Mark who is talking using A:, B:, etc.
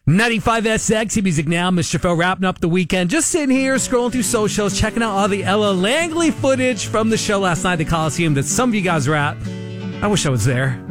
A: 95SX Music Now. Mr. Phil wrapping up the weekend. Just sitting here, scrolling through socials, checking out all the Ella Langley footage from the show last night at the Coliseum that some of you guys were at. I wish I was there.